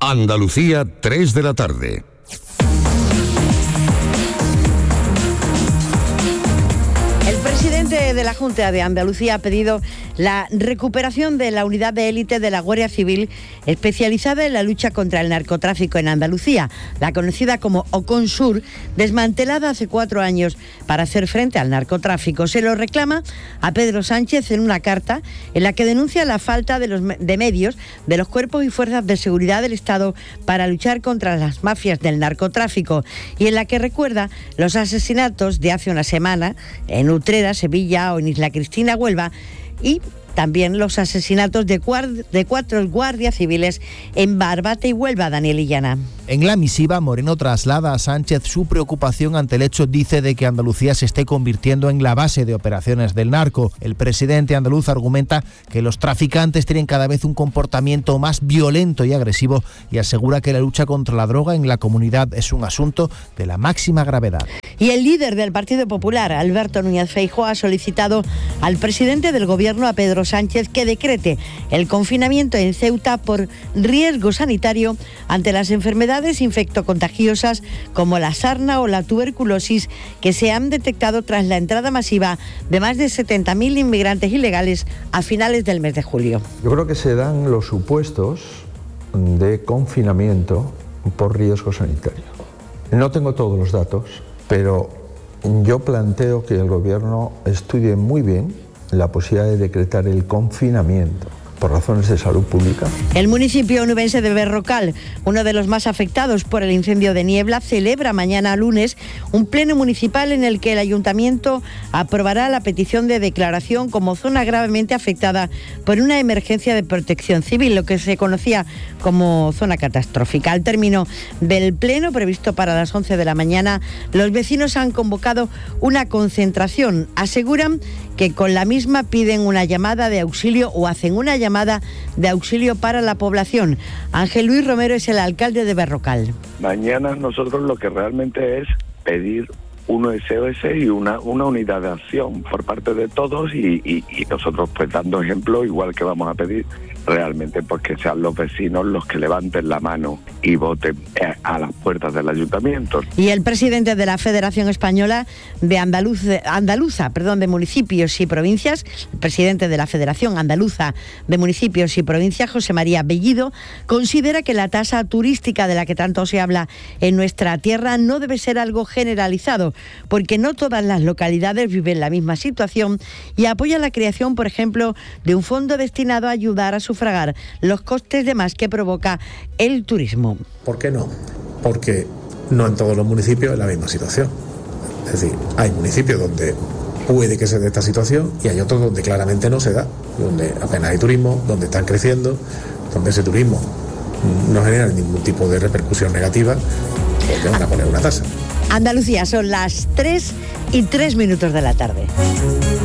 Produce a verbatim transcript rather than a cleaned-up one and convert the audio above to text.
Andalucía, tres de la tarde. El presidente de la Junta de Andalucía ha pedido la recuperación de la unidad de élite de la Guardia Civil especializada en la lucha contra el narcotráfico en Andalucía, la conocida como OCONSUR, desmantelada hace cuatro años para hacer frente al narcotráfico. Se lo reclama a Pedro Sánchez en una carta en la que denuncia la falta de, los, de medios de los cuerpos y fuerzas de seguridad del Estado para luchar contra las mafias del narcotráfico y en la que recuerda los asesinatos de hace una semana en Utrera, Sevilla o en Isla Cristina, Huelva, y también los asesinatos de, guard- de cuatro guardias civiles en Barbate y Huelva. Daniel Illana. En la misiva, Moreno traslada a Sánchez su preocupación ante el hecho, dice, de que Andalucía se esté convirtiendo en la base de operaciones del narco. El presidente andaluz argumenta que los traficantes tienen cada vez un comportamiento más violento y agresivo y asegura que la lucha contra la droga en la comunidad es un asunto de la máxima gravedad. Y el líder del Partido Popular, Alberto Núñez Feijóo, ha solicitado al presidente del Gobierno, a Pedro Sánchez, que decrete el confinamiento en Ceuta por riesgo sanitario ante las enfermedades infectocontagiosas como la sarna o la tuberculosis que se han detectado tras la entrada masiva de más de setenta mil inmigrantes ilegales a finales del mes de julio. Yo creo que se dan los supuestos de confinamiento por riesgo sanitario. No tengo todos los datos, pero yo planteo que el Gobierno estudie muy bien la posibilidad de decretar el confinamiento por razones de salud pública. El municipio onubense de Berrocal, uno de los más afectados por el incendio de Niebla, celebra mañana lunes un pleno municipal en el que el ayuntamiento aprobará la petición de declaración como zona gravemente afectada por una emergencia de protección civil, lo que se conocía como zona catastrófica. Al término del pleno, previsto para las once de la mañana, los vecinos han convocado una concentración. Aseguran que con la misma piden una llamada de auxilio o hacen una llamada de auxilio para la población. Ángel Luis Romero es el alcalde de Berrocal. Mañana nosotros lo que realmente es pedir un S O S y una, una unidad de acción por parte de todos y, y, y nosotros pues dando ejemplo, igual que vamos a pedir realmente pues que sean los vecinos los que levanten la mano y voten a las puertas del ayuntamiento. Y el presidente de la Federación Española de Andaluz, Andaluza, perdón, de Municipios y Provincias, el presidente de la Federación Andaluza de Municipios y Provincias, José María Bellido, considera que la tasa turística de la que tanto se habla en nuestra tierra no debe ser algo generalizado, porque no todas las localidades viven la misma situación y apoya la creación, por ejemplo, de un fondo destinado a ayudar a sufragar los costes de más que provoca el turismo. ¿Por qué no? Porque no en todos los municipios es la misma situación. Es decir, hay municipios donde puede que se dé esta situación y hay otros donde claramente no se da, donde apenas hay turismo, donde están creciendo, donde ese turismo no genera ningún tipo de repercusión negativa, porque van a poner una tasa. Andalucía, son las tres y tres minutos de la tarde.